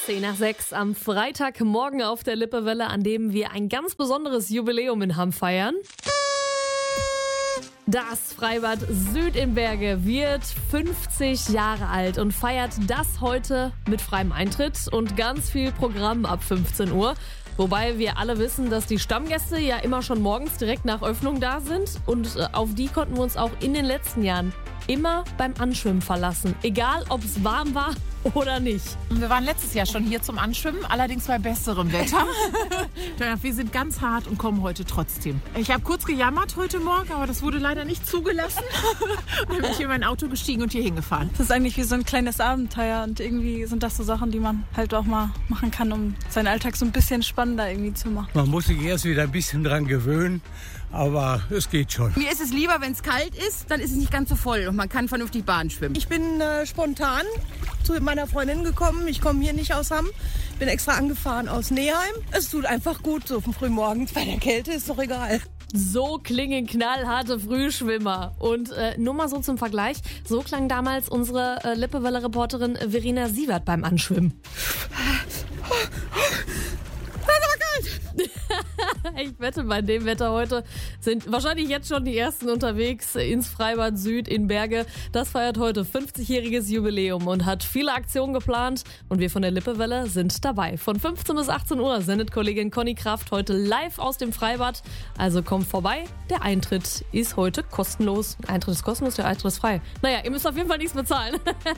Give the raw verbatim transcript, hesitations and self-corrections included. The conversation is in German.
zehn nach sechs am Freitagmorgen auf der Lippewelle, an dem wir ein ganz besonderes Jubiläum in Hamm feiern. Das Freibad Süd in Berge wird fünfzig Jahre alt und feiert das heute mit freiem Eintritt und ganz viel Programm ab fünfzehn Uhr. Wobei wir alle wissen, dass die Stammgäste ja immer schon morgens direkt nach Öffnung da sind. Und auf die konnten wir uns auch in den letzten Jahren immer beim Anschwimmen verlassen. Egal, ob es warm war oder nicht. Wir waren letztes Jahr schon hier zum Anschwimmen, allerdings bei besserem Wetter. Wir sind ganz hart und kommen heute trotzdem. Ich habe kurz gejammert heute Morgen, aber das wurde leider nicht zugelassen. Und dann bin ich hier in mein Auto gestiegen und hier hingefahren. Das ist eigentlich wie so ein kleines Abenteuer und irgendwie sind das so Sachen, die man halt auch mal machen kann, um seinen Alltag so ein bisschen spannender irgendwie zu machen. Man muss sich erst wieder ein bisschen dran gewöhnen, aber es geht schon. Mir ist es lieber, wenn es kalt ist, dann ist es nicht ganz so voll und man kann vernünftig Bahn schwimmen. Ich bin äh, spontan zu meiner Freundin gekommen. Ich komme hier nicht aus Hamm. Bin extra angefahren aus Neheim. Es tut einfach gut, so vom Frühmorgens bei der Kälte ist doch egal. So klingen knallharte Frühschwimmer. Und äh, nur mal so zum Vergleich, so klang damals unsere äh, Lippewelle-Reporterin Verena Sievert beim Anschwimmen. Ich wette, bei dem Wetter heute sind wahrscheinlich jetzt schon die ersten unterwegs ins Freibad Süd in Berge. Das feiert heute fünfzigjähriges Jubiläum und hat viele Aktionen geplant. Und wir von der Lippewelle sind dabei. Von fünfzehn bis achtzehn Uhr sendet Kollegin Conny Kraft heute live aus dem Freibad. Also kommt vorbei. Der Eintritt ist heute kostenlos. Eintritt ist kostenlos, der Eintritt ist frei. Naja, ihr müsst auf jeden Fall nichts bezahlen.